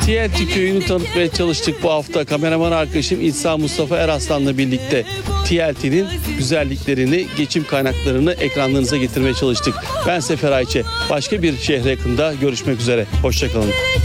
TLT köyünü tanıtmaya çalıştık bu hafta. Kameraman arkadaşım İsa Mustafa Eraslan'la birlikte TLT'nin güzelliklerini, geçim kaynaklarını ekranlarınıza getirmeye çalıştık. Ben Sefer Ayçe. Başka bir şehre yakında görüşmek üzere. Hoşçakalın.